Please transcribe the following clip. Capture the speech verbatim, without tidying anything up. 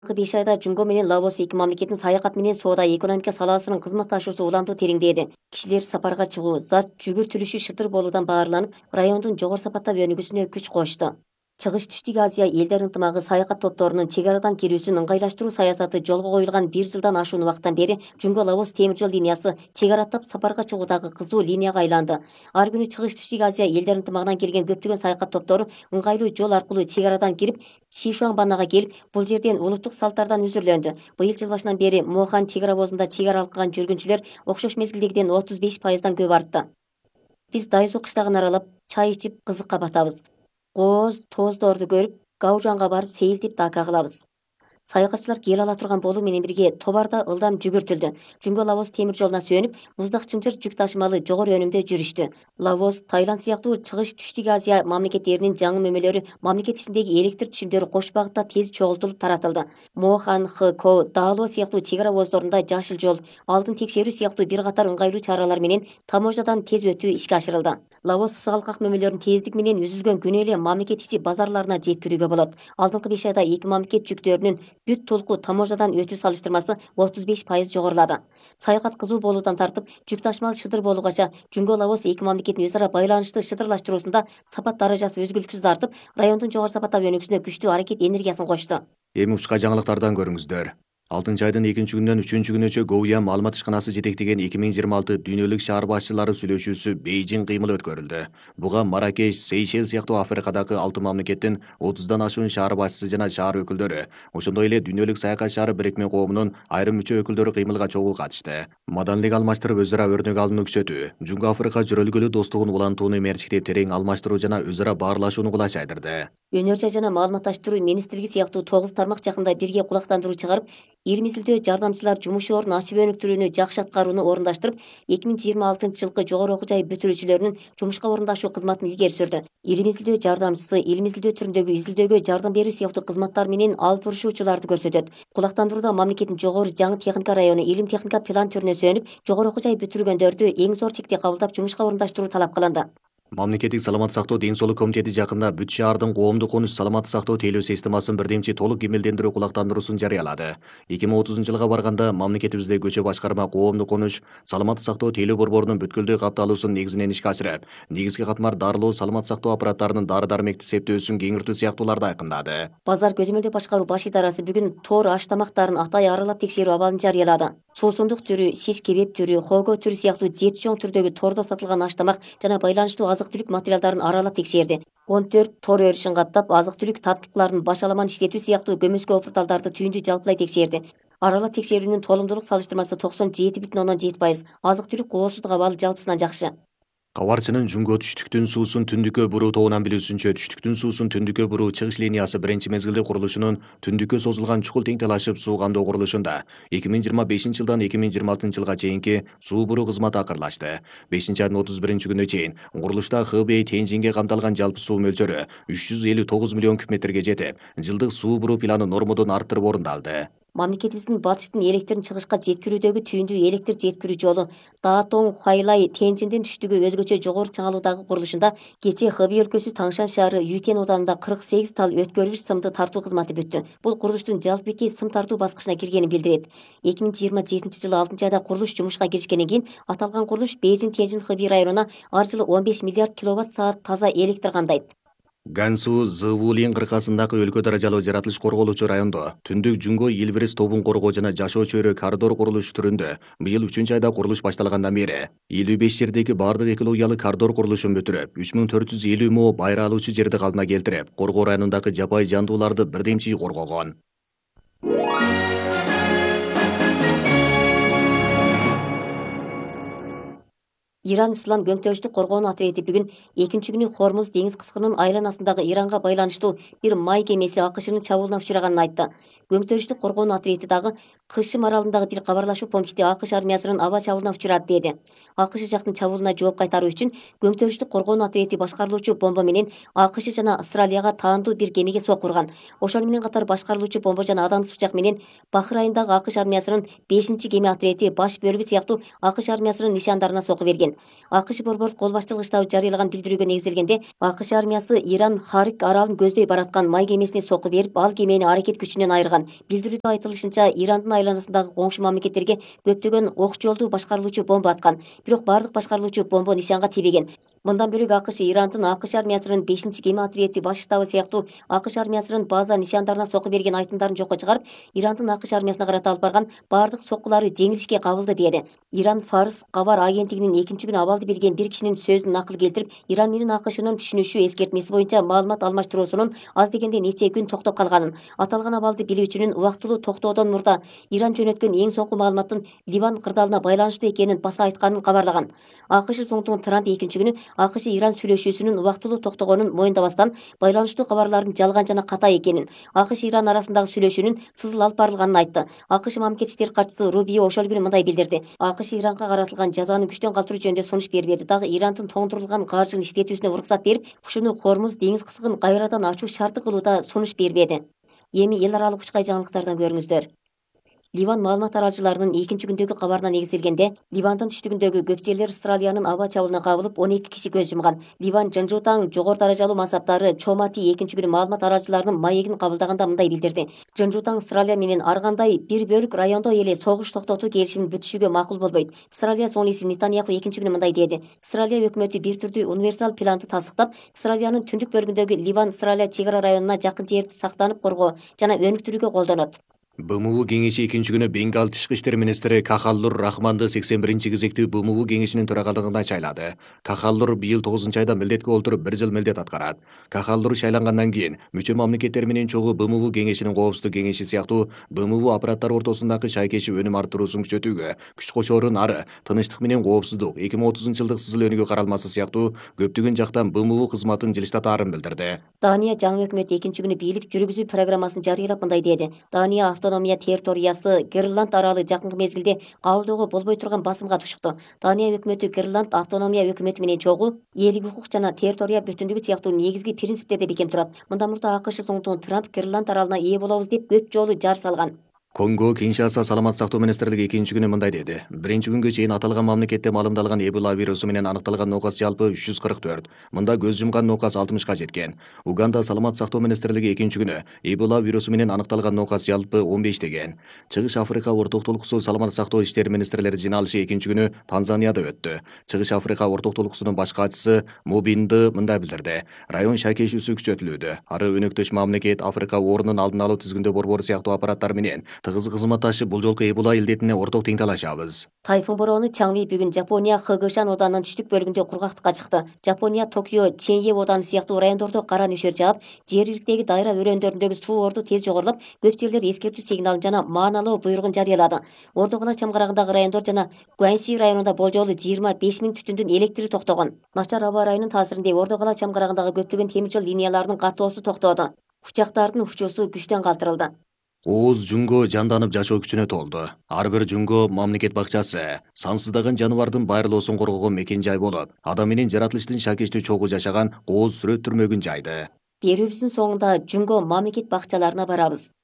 беш айда Жунго менен Лаос эки мамлекеттин саякат менен соода экономика саласынын кызматташуусу уламдуу тереңдеди. Кишилер сапарга чыгуу, зат жүгүртүлүшү шыдыр болуудан баарланып, райондун жогору сапаттап өнүгүүсүнө күч кошту. Чыгыш Түштүк Азия элдер ынтымагы саякат топторунун чек арадан кирүүсүн ыңгайлаштыруу саясаты жолго коюлган бир жылдан ашуун убакыттан бери Жунго Лаос темир жол линиясы чек араттап сапарга чыгуудагы кызуу линияга айланды. Ар күнү Чыгыш Түштүк Азия элдер ынтымагынан келген көптөгөн саякат топтору ыңгайлуу жол аркылуу чек арадан кирип, Шишуаңбанага келип, бул жерден улуттук салттардан үзүрлөндү. Быйыл жыл башынан бери Мохан чек ара бозунда чек ара алган жүргүнчүлөр окшош мезгилдегиден отуз беш пайыздан көп артты. Биз Дайзу кыштагын аралап, чай ичип, кызыкка батабыз. Кооз, тоздорду көрүп, Гаужанга барып сейилтип дака кылабыз. Саякатчылар кел ала турган болуу менен бирге Тобарда ылдам жүгүртүлдү. Жунго Лаос темир жолуна сүйөнүп, муздак чынжыр жүк ташымалы жогору өнүмдө жүрүштү. Лаос, Таиланд сыяктуу Чыгыш Түштүк Азия мамлекеттеринин жаңы мөмөлөрү мамлекет ичиндеги электр түшүмдөрү кош багытта тез чогултулуп таратылды. Мохан, Хко, Даало сыяктуу чек ара боздорунда жашыл жол, алдын текшерүү сыяктуу бир катар ыңгайлуу чаралар менен таможнядан тез өтүү ишке ашырылды. Лаос сыгалкак мөмөлөрүн тездик менен үзүлгөн күнү эле мамлекет ичи базарларына жеткирүүгө болот. Алдыңкы беш айда эки мамлекет жүктөрүнүн бүт толку таможнядан өтүү салыштырмасы отуз беш пайыз жогорулады. Саякат кызуу болуудан тартып, жүк ташымал шыдыр болгача Жунго Лаос эки мамлекеттин өз ара байланышты шыдырлаштыруусунда сапат даражасы үзгүлтүксүз артып, райондун жогору сапаттап өнүгүүсүнө күчтүү аракет энергиясын кошту. Эми учка жаңылыктардан көрүңүздөр. алтынчы айдын экинчи күнүнөн үчүнчү күнүчө Гоуя маалымат ишканасы жетектеген эки миң жыйырма алты дүйнөлүк шаар башчылары сүйлөшүүсү Бейжиң кыймылы өткөрүлдү. Буга Маракеш, Сейшел сыяктуу Африкадагы алты мамлекеттин отуздан ашуун шаар башчысы жана шаар өкүлдөрү, ошондой эле дүйнөлүк саякат шаары бирикме коомунун айрым мүчө өкүлдөрү кыймылга чогуу катышты. Маданийлик алмаштырып өз ара өрнөк алууну күчөтүү, Жунго Африка жөрөлгөлүү достугун улантууну мерчиктеп терең алмаштыруу жана өз ара баарлашууну кулайчайдырды. Өнөр жай жана маалыматташтыруу министрлиги сыяктуу тогуз тармак жакында бирге кулактандыруу чыгарып, эл мезгилдөө жардамчылар жумуш ордун ачып өнүктүрүүнү жакшы аткарууну орундаштырып, эки миң жыйырма алтынчы жылкы жогору окуу жай бүтүрүүчүлөрүнүн жумушка орундашу кызматын илгери сүрдү. Эл мезгилдөө жардамчысы эл мезгилдөө түрүндөгү изилдөөгө жардам берүү сыяктуу кызматтар менен алып бурушуучуларды көрсөтөт. Кулактандырууда мамлекеттин жогору жаңы техника району илим техника план түрүнө сүйөнүп, жогору окуу жай бүтүргөндөрдү эң зор чекте кабылдап жумушка орундаштыруу талап кылынды. Мамлекеттик саламаттык сактоо ден соолук комитети жакында бүт шаардын коомдук конуш саламаттык сактоо тейлөө системасын бирдемчи толук кемелдендирүү кулактандыруусун жарыялады. эки миң отузунчу жылга барганда мамлекетибизде көчө башкарма коомдук конуш саламаттык сактоо тейлөө борборунун бүткүлдүү капталуусун негизинен ишке ашырып, негизги катмар дарылоо саламаттык сактоо аппараттарынын дары-дармекти септөөсүн кеңиртүү сыяктууларды айкындады. Базар көзөмөлдөө башкаруу баш идарасы бүгүн тоор аш тамактарын атай аралап текшерүү абалын жарыялады. Суусундук түрү, шиш кебеп түрү, хого түрү сыяктуу жети чоң түрдөгү тордо сатылган аш тамак жана байланыштуу азык-түлүк материалдарын аралап текшерди. он төрт тор өрүшүн каттап, азык-түлүк таптыктыларын башаламан иштетүү сыяктуу көмөскө опурталдарды түйүндү жалпылай текшерди. Аралап текшерүүнүн толумдуулук салыштырмасы токсон жети бүтүн ондон жети пайыз. Азык-түлүк коопсуздук абалы жалпысынан жакшы. Кабарчынын Жунго түштүктүн суусун түндүккө буруу тобунан билүүсүнчө, түштүктүн суусун түндүккө буруу чыгыш линиясы биринчи мезгилде курулушунун түндүккө созулган чукул тең талашып суу кандоо курулушунда эки миң жыйырма бешинчи жылдан эки миң жыйырма алтынчы жылга чейинки суу буруу кызматы акырлашты. бешинчи айдын отуз биринчи күнүнө чейин курулушта Хэбэй Тяньжинге камтылган жалпы суу мөлчөрү үч жүз элүү тогуз миллион куб метрге жетип, жылдык суу буруу планы нормодон арттырып орундалды. Мамлекетибиздин батыштын электрин чыгышка жеткирүүдөгү түйүндүү электр жеткирүү жолу Даатong Хайлай Тяньжиндин түштүгү өзгөчө жогору чыңалуудагы курулушунда кечээ Хэбэй өлкөсү Таңшан шаары Ютен ауданында кырк сегиз тал өткөргүч сымды тартуу кызматы бүттү. Бул курулуштун жалпы беки сым тартуу баскычына киргенин билдирет. эки миң жыйырма жетинчи жылы алтынчы айда курулуш жумушка киришкенден кийин аталган курулуш Бейжиң Тяньжин Хэбэй районуна ар жылы он беш миллиард киловатт саат таза электр кандайт. Гансу Зывулин кыркасындагы өлкө даражалуу жаратылыш корголуучу райондо түндүк Жунго Илбирис тобун коргоо жана жашоо чөйрө коридор курулуш түрүндө быйыл үчүнчү айда курулуш башталгандан бери элүү беш жердеги бардык экологиялык коридор курулушун бүтүрүп, үч миң төрт жүз элүү мо байра алуучу жерди калпына келтирип, коргоо районундагы жапай жандууларды бирдемчи коргогон. Иран Ислам көңтөрүштүк коргоонун отряди бүгүн экинчи күнү Хормуз деңиз кыскынын айланасындагы Иранга байланыштуу бир май кемеси АКШнын чабуулуна учураганын айтты. Көңтөрүштүк коргоонун отряди дагы Кышым аралындагы бир кабарлашуу пункти АКШ армиясынын аба чабуулуна учурат деди. АКШ жактын чабуулуна жооп кайтаруу үчүн көңтөрүштүк коргонуу отряди башкарылуучу бомба менен АКШ жана Австралияга таандуу бир кемеге сокку урган. Ошону менен катар башкарылуучу бомба жана адамсыз пычак менен Бахрайындагы АКШ армиясынын бешинчи кеме отряди баш бөлүгү сыяктуу АКШ армиясынын нишандарына сокку берген. АКШ борбордук кол башчылыгы штабы жарыялаган билдирүүгө негизделгенде, АКШ армиясы Иран Харик аралын көздөй бараткан май кемесине сокку берип, ал кемени аракет күчүнөн айырган. Билдирүүдө айтылышынча, Ирандын айланасындагы коңшу мамлекеттерге көптөгөн ок жолдуу башкарылуучу бомба аткан. Бирок бардык башкарылуучу бомба нишанга тибеген. Мындан бөлөк АКШ Ирандын АКШ армиясынын бешинчи кеме отряди баш штабы сыяктуу АКШ армиясынын база нишандарына сокку берген айтымдарын жокко чыгарып, Ирандын АКШ армиясына карата алып барган бардык соккулары жеңилишке кабылды деди. Иран Фарс кабар агенттигинин экинчи күнү абалды билген бир кишинин сөзүн накыл келтирип, Иран менен АКШнын түшүнүшүү эскертмеси боюнча маалымат алмаштыруусунун аз дегенде нече күн токтоп калганын, аталган абалды билүүчүнүн убактылуу токтоодон мурда Иран жөнөткөн эң соңку маалыматтын Ливан кырдаалына байланыштуу экенин баса айтканын кабарлаган. АКШ Соңтугун Трамп экинчи күнү АКШ Иран сүйлөшүүсүнүн убактылуу токтогонун моюндабастан, байланыштуу кабарлардын жалган жана ката экенин, АКШ Иран арасындагы сүйлөшүүнүн сызыл алып барылганын айтты. АКШ мамлекет иштери катчысы Рубио ошол күнү мындай билдирди. АКШ Иранга каратылган жазаны күчтөн калтыруу жөнүндө сунуш бербеди. Дагы Ирандын тоңдурулган каржыгын иштетүүсүнө уруксат берип, ушуну Хормуз деңиз кысыгын кайрадан ачуу шарты кылууда сунуш бербеди. Эми эл аралык учкай жаңылыктардан көрүңүздөр. Ливан маалымат аралчыларынын экинчи күндөгү кабарына негизделгенде, Ливандын түштүгүндөгү көп жерлер Австралиянын аба чабуулуна кабылып, он эки киши көз жумган. Ливан Жынжутаң жогору даражалуу мансаптары Чомати экинчи күнү маалымат аралчыларынын маегин кабылдаганда мындай билдирди. Жынжутаң Австралия менен ар кандай бир бөлүк райондо эле согуш токтотуу келишимин бүтүшүгө макул болбойт. Австралия соңлиси Нетаньяху экинчи күнү мындай деди. Австралия өкмөтү бир түрдүү универсал планды тастыктап, Австралиянын түндүк бөлүгүндөгү Ливан-Австралия чек ара районуна жакын жерди сактанып коргоо жана өнүктүрүүгө колдонот. БМУ кеңеши экинчи күнү Бенгал тышкы иштер министри Кахаллур Рахманды сексен биринчи кезектүү БМУ кеңешинин төрагалыгына шайлады. Кахаллур быйыл тогузунчу айда милдетке олтуруп бир жыл милдет аткарат. Кахаллур шайлангандан кийин мүчө мамлекеттер менен чогуу БМУ кеңешинин коопсуздук кеңеши сыяктуу БМУ аппараттары ортосундагы шайкеши өнүм арттыруусун күчөтүүгө, күч кошоорун ары тынычтык менен коопсуздук эки миң отузунчу жылдык сызыл өнүгүү каралмасы сыяктуу көптөгөн жактан БМУ кызматын жылыштатаарын билдирди. Дания жаңы өкмөт экинчи күнү бийлик жүргүзүү программасын жарыялап мындай деди. Дания автономия территориясы Гренланд аралы жакынкы мезгилде кабылдоого болбой турган басымга тушукту. Дания өкмөтү Гренланд автономия өкмөтү менен чогуу элдик укук жана территория бүтүндүгү сыяктуу негизги принциптерде бекем турат. Мындан мурда АКШ Соңтугун Трамп Гренланд аралына ээ болобуз деп көп жолу жар салган. Конго Киншаса саламат сактоо министрлиги экинчи күнү мындай деди. Биринчи күнгө чейин аталган мамлекетте маалымдалган Эбола вирусу менен аныкталган нокас жалпы үч жүз кырк төрт. Мында көз жумган нокас алтымышка жеткен. Уганда саламат сактоо министрлиги экинчи күнү Эбола вирусу менен аныкталган нокас жалпы он беш деген. Чыгыш Африка орток толкусу саламат сактоо иштери министрлери жиналышы экинчи күнү Танзанияда өттү. Чыгыш Африка орток толкусунун баш катчысы Мобинди мындай билдирди. Район шайкешүүсү күчөтүлүүдө. Ары өнөктөш мамлекет Африка оорунун алдын алуу тизгиндөө борбору сыяктуу аппараттар менен тыгыз кызматташып бул жолку Эбола илдетине орток тең талашабыз. Тайфун бороону Чаңми бүгүн Жапония Хэгошан оданынын түштүк бөлүгүндө кургактыкка чыкты. Жапония Токио, Ченье оданы сыяктуу райондордо кара нөшөр жаап, жергиликтеги дайра өрөөндөрүндөгү суу орду тез жогорулап, көп жерлер эскертүү сигналын жана мааналуу буйругун жарыялады. Ордо кала чамгарагындагы райондор жана Гуанси районунда болжолу жыйырма беш миң түтүндүн электри токтогон. Начар аба ырайынын таасиринде Ордо кала чамгарагындагы көптөгөн темир жол линияларынын каттоосу токтоду. Учактардын учуусу күчтөн калтырылды. Оз Жунго жанданып жашоо күчүнө толду. Ар бир Жунго мамлекет бакчасы, сансыздаган жаныбардын байырылуусун коргогон мекен жай болуп, адам менен жаратылыштын шакештүү чогуу жашаган Оз сүрөт түрмөгүн жайды. Берүүбүздүн соңунда Жунго мамлекет бакчаларына барабыз.